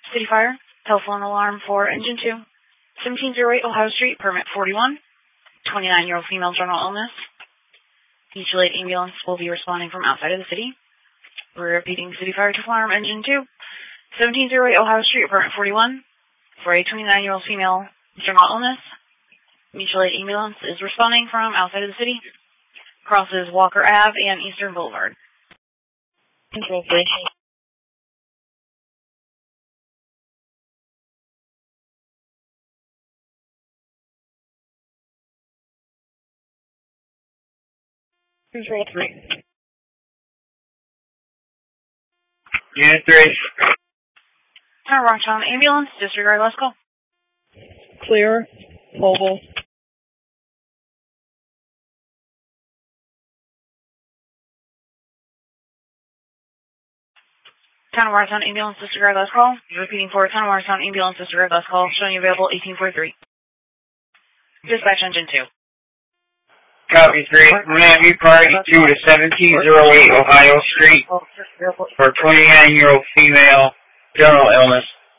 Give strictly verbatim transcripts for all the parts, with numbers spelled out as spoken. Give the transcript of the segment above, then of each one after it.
City Fire, telephone alarm for engine two, seventeen oh eight Ohio Street, permit forty-one, twenty-nine-year-old female, general illness. Mutual aid ambulance will be responding from outside of the city. We're repeating City Fire, telephone alarm, engine two, seventeen oh eight Ohio Street, permit forty-one, for a twenty-nine-year-old female, general illness. Mutual aid ambulance is responding from outside of the city. Crosses Walker Ave and Eastern Boulevard. Control three. Control three. Unit three. Town of Rocktown ambulance, disregard last call. Clear. Mobile. Town of Watertown ambulance, disregard last call. Repeating for Town of Watertown ambulance, disregard last call. Showing available eighteen forty-three. Dispatch engine two. Copy three. Miami party two to seventeen oh eight Ohio Street for twenty-nine-year-old female, general illness.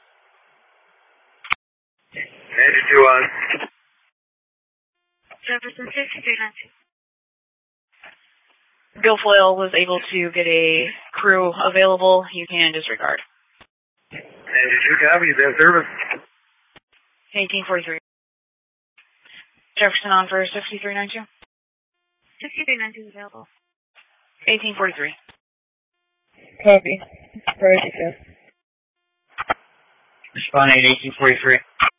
Engine two on. Jefferson sixty-three ninety. Guilfoyle was able to get a crew available. You can disregard. Engine two copy, is that service? eighteen forty-three. Jefferson on for sixty-three ninety-two. sixty-three ninety-two is available. eighteen forty-three. Copy. Ready to go. Responding at eighteen forty-three.